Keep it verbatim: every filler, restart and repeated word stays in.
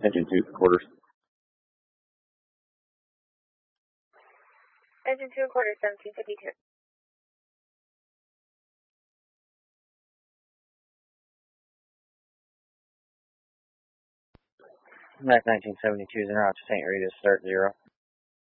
Engine two quarters. Engine two quarters, seventeen fifty-two. Mac nineteen seventy-two is en route to Saint Rita, start zero.